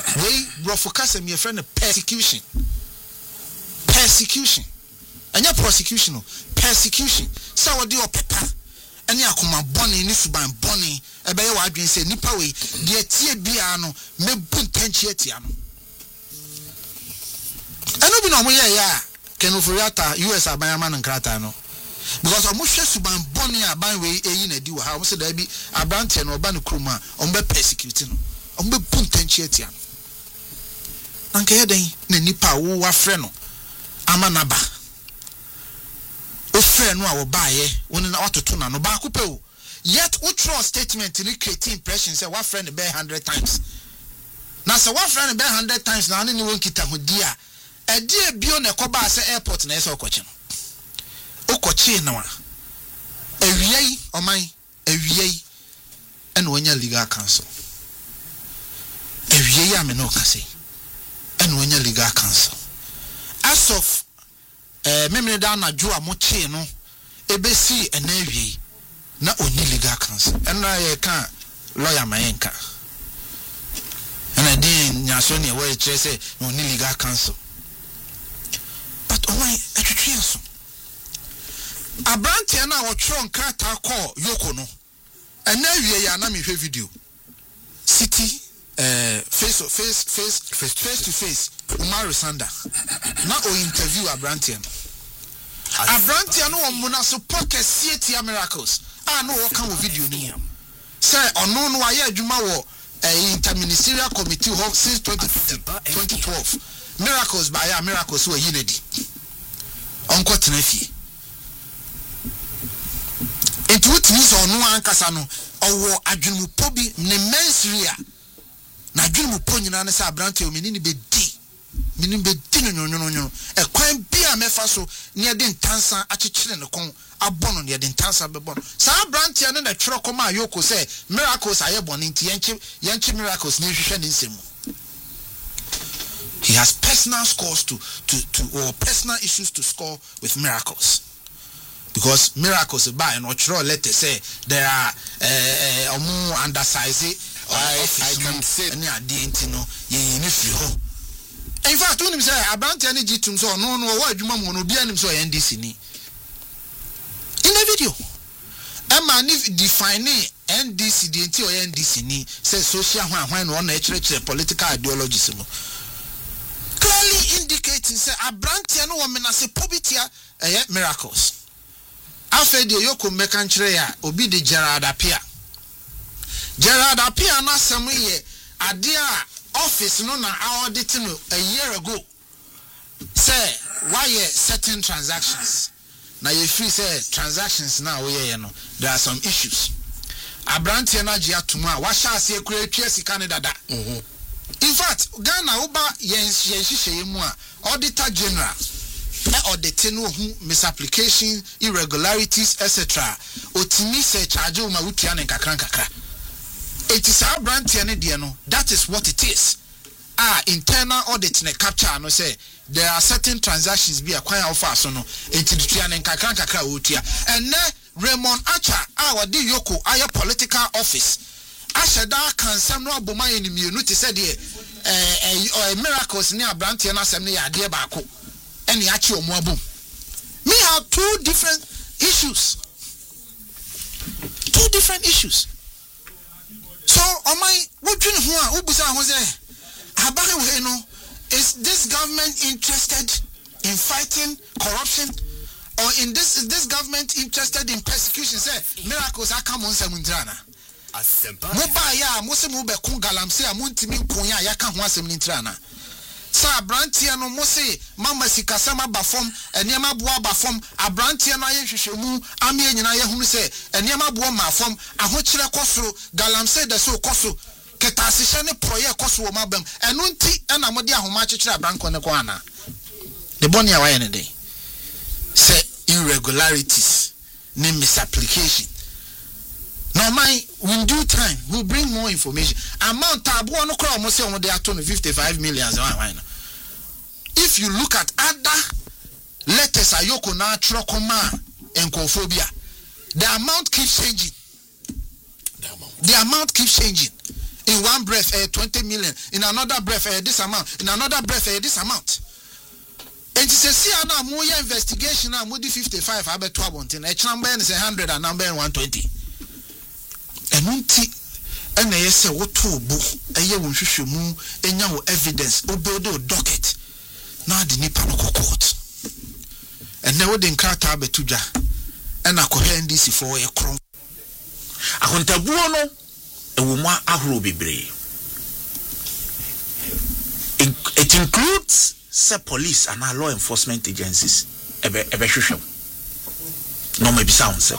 we brofokasa me friend persecution. Persecution. Anya prosecution no. Persecution. Sa wodi opeta. Ani akoma boni ni suban boni. Ebe ye wadwen se nipa we de tie bia no mebu ntanchi atia no. Eno bi no mo ye ya kenoforiata US abanyama nkrata no. Because I'm sure suban boni aban we eyi na di wa ha. Mo se da bi abrante no oba ne kroma ombe persecute no. Ombe bu ntanchi atia no. Anka ye den na nipa wo wa frɛ no amanaba o frɛ no a wo baaye woni na watoto na no ba ko pe o yet wo trust statement ni create impression say wa frɛ no be 100 times na say wa frɛ no be 100 times na ani ni won kita hodi a edi ebio na ekoba say airport na ese okochi no okochi na wa awiei oman awiei ena wonya legal counsel awiei a me no ka say ena wonya legal counsel as of memre da na jo a mo che no ebesi enawie na oni legal counsel ena ye ka lawyer mayenka ena din nyaso ne we kire say oni legal counsel but why atwetwe so abrante na wo tro nkrata call yoko no enawie ya na me hwe video city face to face Umaru Sanda na o interview Abrantian no won support City Miracles no wo kan wo video ni say ono no aye adwuma wo interministerial committee of since 2012 Miracles by ya Miracles wo yinedi onko tenafie enti wotimi so ono ankasa no owo adwumu pobi ne mensiria na adwumu po nyina ne say Abrantian o menini be di minim be dino nyono e kwan bia mefa so ne de ntansa akyekyere ne kon abono ne de ntansa bebono sa Abrantian ne na twere koma ayoko say Miracles aye boni nti yenche Miracles ne hwehwe ne nsemu. He has personal scores to or personal issues to score with Miracles, because Miracles by no twere letter say there are omu undersize I can say any ade no ye ni firi ho. In fact, when him say Abrantian ni jitum so no wa adwuma mu no bia nim so NDC ni. In the video, Emma ni define NDC the enti o NDC ni say social hwan no na ekire political ideologies mo. Clearly indicating say Abrantian no woman as a pobitia Miracles. Afa de yoko meka nkire ya obi de Gerald Apia na samu ye ade a office no na audit no a year ago say why certain transactions na you free say transactions now we no there are some issues Abrantian na gia tuma wa sha ase ekura twa sika ne dada in fact Ghana oba yen hihye mu a auditor general na audit no hu misapplication irregularities etc otimi say charge ma wutua ne kakra it is Abrantian ne no that is what it is. Internal audit ne capture no say there are certain transactions be akwan offer so no entidutua ne kakra otua ene Raymond Acha wadi yoko aye political office asheda kansam no aboma enimienu te say de Miracles ne Abrantian asem ne yade baako ene achi omo abom. Me have two different issues. So, what do you know? Is this government interested in fighting corruption, or is this government interested in persecution? Say Miracles are come on Samundrana. Mobaya, Muslim Kungalam say a Muntimi Kunya Yaka Wasemintrana. Sa Abrantian no Mose, Mama Sikasama Bafom, and Yama Bua Bafom, Abrantian Ayeshumu, Ami and Yahum say, and Yama Bua Mafom, Ahochira Kosu, Galam said the so Kosu, Ketasishane Proye Kosu Mabem, and Unti and Amodia Humacha Branco Nequana. The Bonia Wayne day say irregularities, name misapplication. Now, in due time, we'll bring more information. Amount tabu no crowd must say on they are 55 million. If you look at other letters, Ayoko na Trokoma and Kophobia, the amount keeps changing. In one breath, 20 million. In another breath, this amount. In another breath, this amount. And to say, now, more investigation, now, 55, I bet 12, and a number is 100 and number 120. And and I say, what two book, a year when you move, and now evidence, or build a docket. Now the Nippon court. And now the Nkata Betuja, and I could hand this for a crumb. I want a buono, a woman ahrubibre. It includes the police and our law enforcement agencies. No, maybe sounds.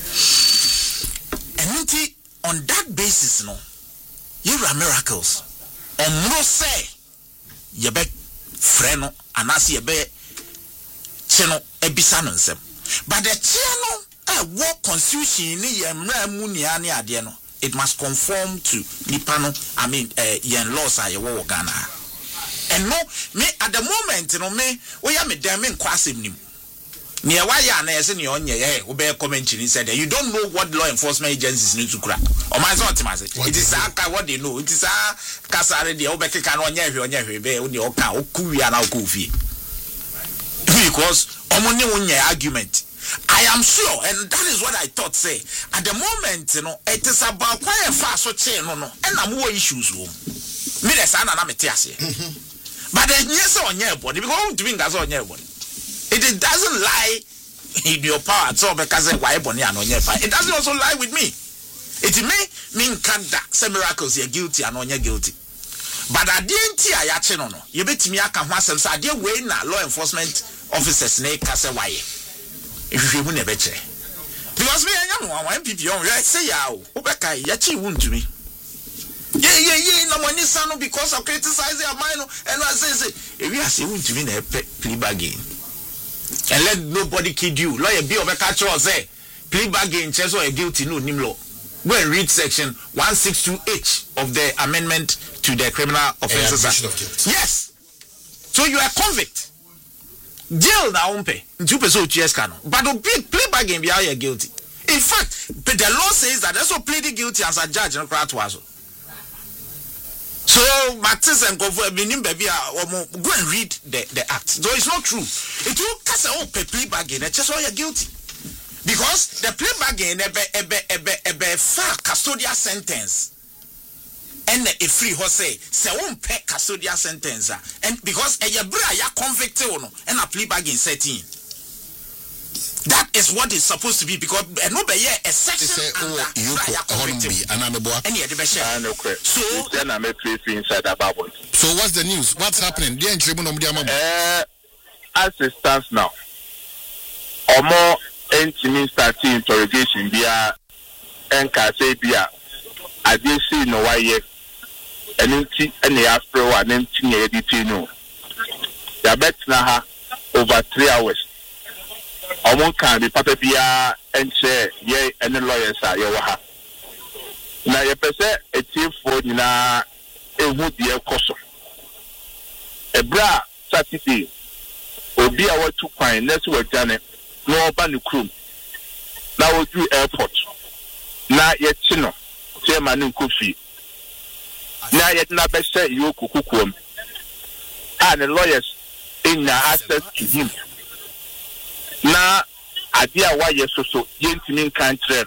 And on that basis, no, you are miracles. On no say, you bet freno, and as you bet channel ebisanonsem. But the channel, what constitution it must conform to Nipano, yen laws are your Ghana. And no, me at the moment, me, we are me damn in Quasim. Near why you are in your own, obey a comment he said, you don't know what law enforcement agencies need to crack. Or my thought, it is what they know. It is a Casare, the Obeka on your cow, Kuya, now Kofi. Because only argument. I am sure, and that is what I thought. Say at the moment, it is about quite a fast so chain, and I'm more issues. Me the son and I'm a tiasi. But then yes on your body because doing that's on your body. It doesn't lie in your power so because why bony and on your fire. It doesn't also lie with me. It may mean can't say miracles you're guilty and on you're guilty. But I didn't hear ya channel. You bet me I can once I did way now law enforcement officers snake cast away. If you never check. Because me and one people say yaw, Obeka, yachi won't to me. Yeah, no money son because of criticizing a minor and I say, if you are saying to me a plea bargain. And let nobody kid you. Lawyer B of a catcher or say, plea bargain, chess or a guilty no nimlo. Go and read section 162H of the amendment to the Criminal Offences Act. Yes. So you are convict. Jail na umpe. Njupe so uchies kano. But the big plea bargain be are guilty. In fact, the law says that that's what pleading guilty as a judge and crowd was. So Matis and go for minim baby go and read the act. So it's not true. It will cast a plea bargain and just all you're guilty. Because the plea bargain a far custodial sentence. And a free horse say won't pay custodial sentence and because a bra ya convicted and a plea bargain setting. That is what it's supposed to be because no be a section so then I'm a place inside that Bible. So what's the news? What's happening? As it stands now, or more intimate starting interrogation via NKCBA. I did see no why yet. And the after one empty editing. The bet now over 3 hours. Almost can be Papa Bia and say, yea, and the lawyers are your ha. Now, you perceive a team for a wood dear cosso. A bra Saturday, or be our 2 coin, let's work done it. No bandu crew. Now we do airport. Now yet chino, chairman in Kofi. Now yet not best say you kukum. And the lawyers in the access to him. Now idea why you so gentlemen can't travel.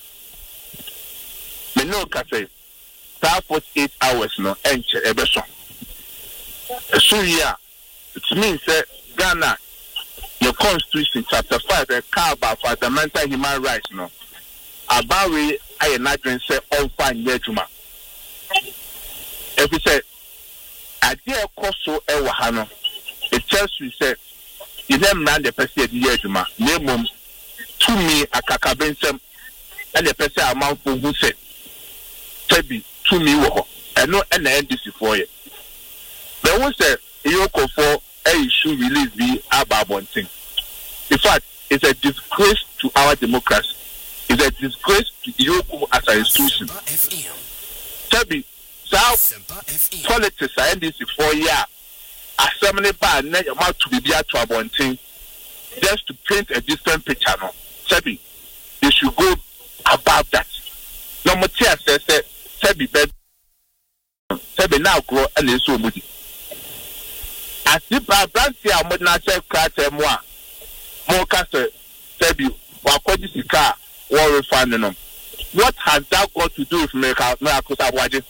Me no cafe. 48 hours no enche ebeso. So yeah, it means that Ghana your Constitution, chapter 5, a car about fundamental human rights, no. About we, I imagine, say, all fine, Yejuma. If we say, I dear Koso Ewahano, it tells you, say, you never man the person at Yejuma, name to me, a kakabensem, and the person amount for who said, Tebi, to me, and no, and the end this for you. There was a Yoko for a issue release the Ababon thing. In fact, it's a disgrace to our democracy. It's a disgrace to Yoko as an institution. Tebi, South politics are ending 4 years. Assembly bar net amount to be there to Abonting just to paint a different picture. No, Tebi, they should go above that. No more says Tebi bed. sebe na agro na eso omudi asipa branti a mo na che krata mo a mo ka sebi wakwaji sika war refund no. What has that got to do with miracle abwaje?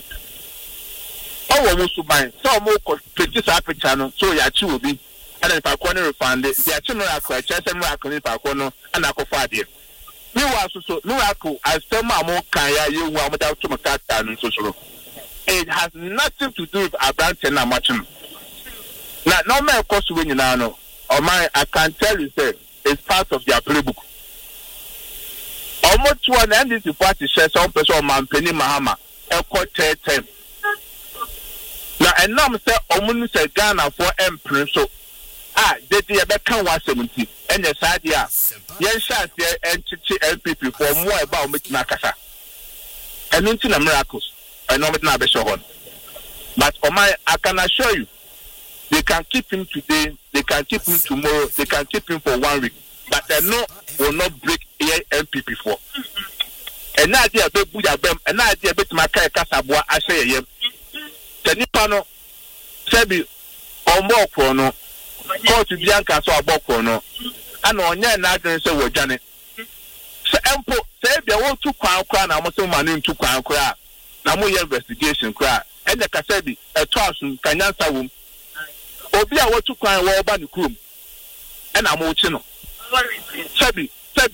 Oh, we should buy some more purchase our channel so ya chi obi and if I corner refund it ya chi miracle chese miracle if I corner and akofo ade. Me was so miracle as some more kan ya you wa mo da to makata no so. It has nothing to do with our brand and much. Now no man cost when you know or my I can tell you say it's part of their playbook. Almost one and this party share some person man penny Mahama a quarter time. Now and now say Omunu say Ghana for emperor so they did a can 170 and yes idea. Yes shot there and chichi LPP for more about Nakasa. And into the miracles. I know it now be sure. But I can assure you they can keep him today, they can keep him tomorrow, they can keep him for 1 week. But they know will not break MPP for. And idea be buya bem, and idea be maka kasabwa ashe yem. Tenipano sebi ombo kono, court bianca so abokono. And on yen na say we jane. Se empo sebi won tu kwan na mo so manu tu kwan kra. Na mo investigation kra. And the kasebi e to asun kanyansa wom. Obi a wotu kwan wo ba ne krom. E na mo chi no. Sebi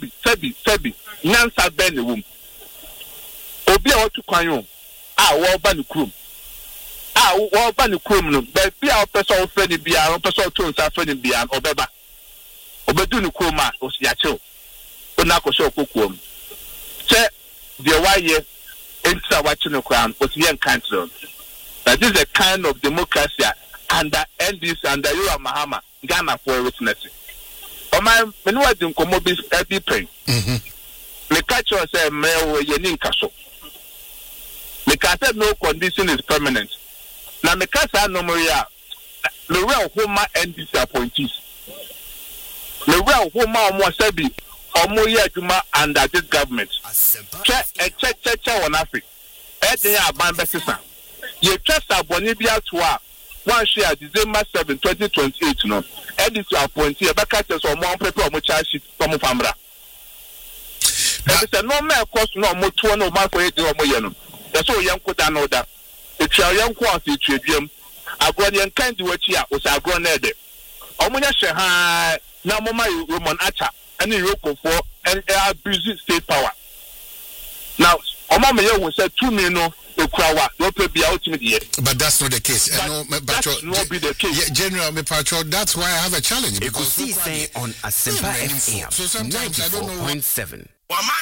nyansa ben the womb. Obi a watu kwanyo a wo ba ne krom. A wo ba ne krom no be bia person ofre ni bia no person to nsa afre ni bia obeba. Obedu ne krom a osiache. Ona ko so kokuom. Che de waye enta wache no kwan osiye country. That is a kind of democracy under NDC under you Mahama Ghana for witnessing. My menu was in Comobis every pain. The catcher said, Mayor Yenin Castle. The castle no condition is permanent. Now, the Casa no Maria, the real Homa NDC appointees. The real Homa Mwasabi, or Moya Juma under this government. Check on Africa. Eddie Abambasisa. You trust a Bonibia to 1 share December 7, 2028. No, Eddie to appoint here. Back at us or more people or more charge from Famra. There is a no more cost no more to no more for it or more. That's all young could know that. It's your young quantity tribune. I go and kind to what here was I go near there. Omunya Shahai, Namoma Roman Acha, and in Roko for and abusing state power. Now, Omama will say 2 million. But that's not the case. That not be the case. Yeah, General Mepacho, that's why I have a challenge. Because he say on Asempa FM 94.7.